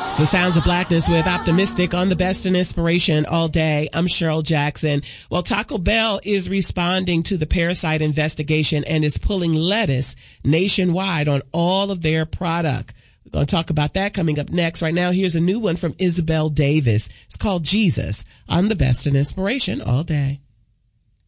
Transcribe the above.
It's the Sounds of Blackness with Optimistic on the Best in Inspiration all day. I'm Cheryl Jackson. Well, Taco Bell is responding to the parasite investigation and is pulling lettuce nationwide on all of their product. We're going to talk about that coming up next. Right now, here's a new one from Isabel Davis. It's called Jesus on the Best in Inspiration all day.